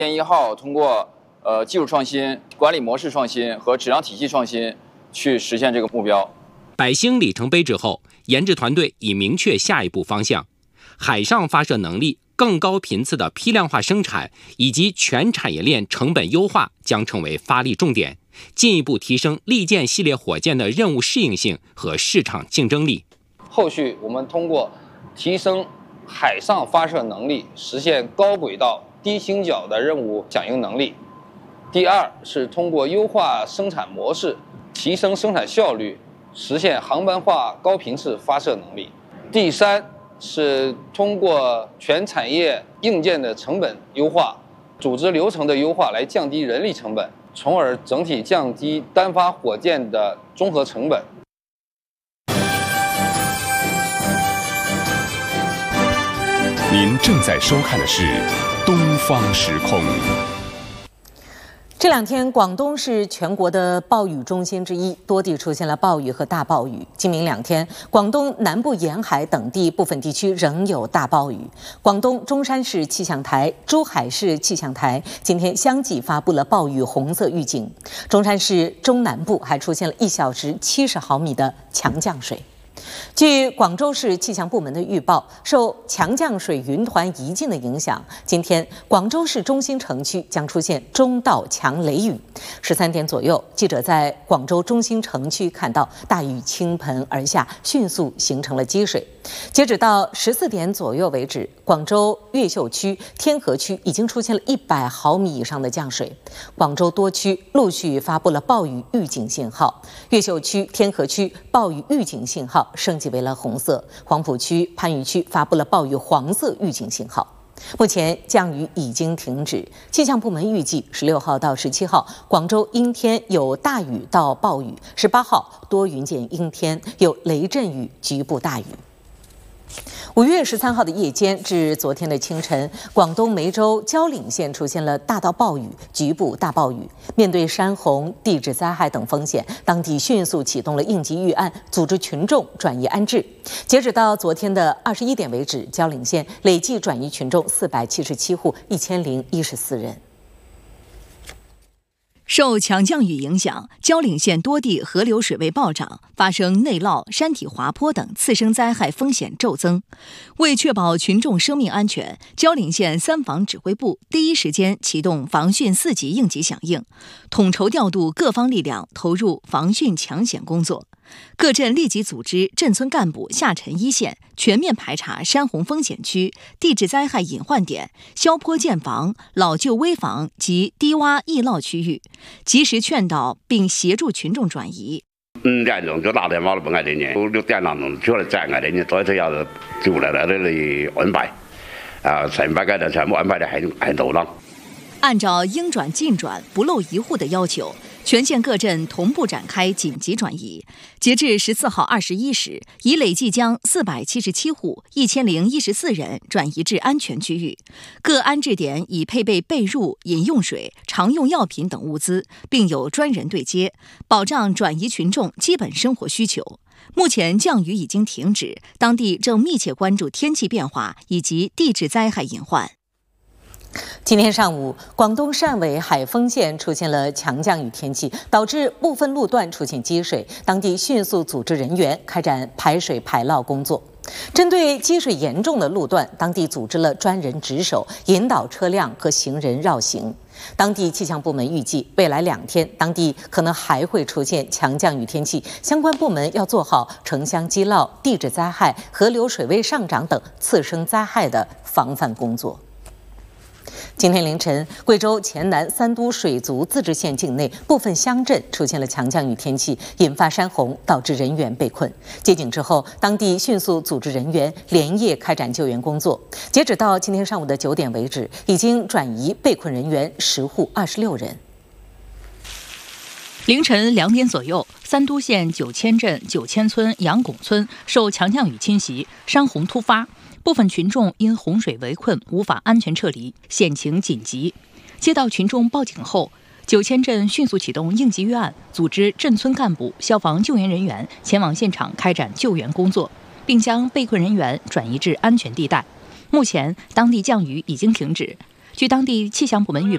1号通过技术创新、管理模式创新和质量体系创新去实现这个目标。 百星里程碑之后，研制团队已明确下一步方向，海上发射能力、更高频次的批量化生产以及全产业链成本优化将成为发力重点，进一步提升利剑系列火箭的任务适应性和市场竞争力。 后续我们通过提升海上发射能力，实现高轨道、低倾角的任务响应能力。第二是通过优化生产模式，提升生产效率，实现航班化高频次发射能力。第三是通过全产业硬件的成本优化、组织流程的优化来降低人力成本，从而整体降低单发火箭的综合成本。 您正在收看的是《东方时空》。 这两天，广东是全国的暴雨中心之一，多地出现了暴雨和大暴雨。今明两天，广东南部沿海等地部分地区仍有大暴雨。广东中山市气象台、珠海市气象台今天相继发布了暴雨红色预警。中山市中南部还出现了1小时70毫米的强降水。据广州市气象部门的预报，受强降水云团移进的影响，今天广州市中心城区将出现中到强雷雨。13点左右，记者在广州中心城区看到大雨倾盆而下，迅速形成了积水。截止到14点左右为止，广州越秀区、天河区已经出现了100毫米以上的降水。广州多区陆续发布了暴雨预警信号，越秀区、天河区暴雨预警信号升级为了红色，黄埔区、番禺区发布了暴雨黄色预警信号。目前降雨已经停止，气象部门预计16号到17号，广州阴天有大雨到暴雨；18号多云见阴天，有雷阵雨、局部大雨。5月13号的夜间至昨天的清晨，广东梅州蕉岭县出现了大到暴雨、局部大暴雨。面对山洪、地质灾害等风险，当地迅速启动了应急预案，组织群众转移安置。截止到昨天的21点为止，蕉岭县累计转移群众477户，1014人。 受强降雨影响，蕉岭县多地河流水位暴涨，发生内涝、山体滑坡等次生灾害风险骤增。为确保群众生命安全，蕉岭县3防指挥部第一时间启动防汛4级应急响应，统筹调度各方力量投入防汛抢险工作。各镇立即组织镇村干部下沉一线，全面排查山洪风险区、地质灾害隐患点、消坡建房、老旧危房及低洼易涝区域，及时劝导并协助群众转移。 5点鐘就打電話嚟問我哋嘅，6點鐘出嚟載我哋嘅，再就就嚟嚟嚟安排，全部嘅全部安排得很妥當。 按照应转尽转、不漏一户的要求，全县各镇同步展开紧急转移。截至14号21时，已累计将477户1014人转移至安全区域。各安置点已配备被褥、饮用水、常用药品等物资，并有专人对接，保障转移群众基本生活需求。目前降雨已经停止，当地正密切关注天气变化以及地质灾害隐患。 今天上午，广东汕尾海丰县出现了强降雨天气，导致部分路段出现积水，当地迅速组织人员开展排水排涝工作。针对积水严重的路段，当地组织了专人值守，引导车辆和行人绕行。当地气象部门预计，未来2天，当地可能还会出现强降雨天气，相关部门要做好城乡积涝、地质灾害、河流水位上涨等次生灾害的防范工作。今天凌晨，贵州黔南3都水族自治县境内部分乡镇出现了强降雨天气，引发山洪，导致人员被困。接警之后，当地迅速组织人员连夜开展救援工作。截止到今天上午的9点为止，已经转移被困人员10户26人。 凌晨2点左右，3都县九千镇九千村杨拱村受强降雨侵袭，山洪突发。部分群众因洪水围困无法安全撤离，险情紧急。接到群众报警后，九千镇迅速启动应急预案，组织镇村干部、消防救援人员前往现场开展救援工作，并将被困人员转移至安全地带。目前，当地降雨已经停止。据当地气象部门预报，